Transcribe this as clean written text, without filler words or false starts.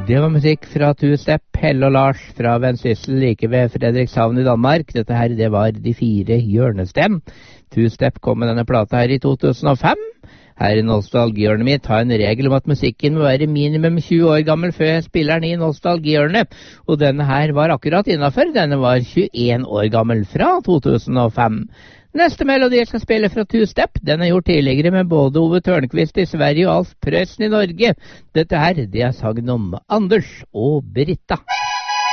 Det var musikk fra Two-Step, Helle og Lars fra Vendsyssel like ved Fredrikshavn i Danmark. Dette her, det var De fire hjørnestem. Two-Step kom med denne plata her i 2005. Her i Nostalgihjørnet mitt har en regel om at musikken må være minimum 20 år gammel før jeg spiller den i Nostalgihjørnet. Og denne her var akkurat innenfor. Denne var 21 år gammel fra 2005. Neste melodi jeg skal spille fra Two-Step, den er gjort tidligere med både Ove Tørnqvist i Sverige og Alf Prøysen i Norge. Dette her, det er sangen om Anders og Britta.